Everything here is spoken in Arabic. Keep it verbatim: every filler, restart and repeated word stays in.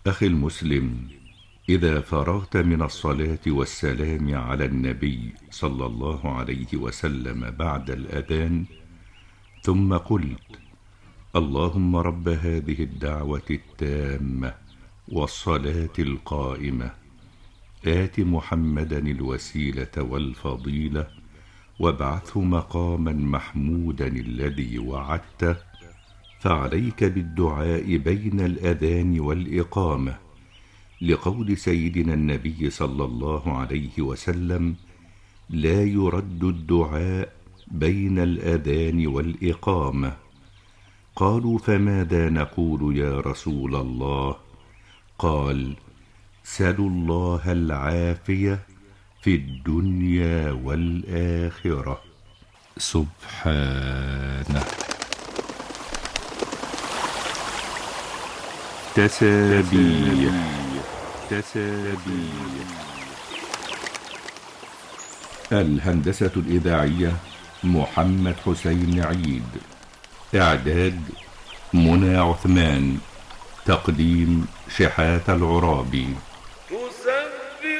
أخي المسلم، إذا فرغت من الصلاة والسلام على النبي صلى الله عليه وسلم بعد الأذان، ثم قلت: اللهم رب هذه الدعوة التامة والصلاة القائمة، آت محمدا الوسيلة والفضيلة وابعثه مقاما محمودا الذي وعدته، فعليك بالدعاء بين الأذان والإقامة، لقول سيدنا النبي صلى الله عليه وسلم: لا يرد الدعاء بين الأذان والإقامة. قالوا: فماذا نقول يا رسول الله؟ قال: سلوا الله العافية في الدنيا والآخرة. سبحانه. تسابيح تسابيح الهندسة الإذاعية محمد حسين عيد، إعداد منى عثمان، تقديم شحات العرابي.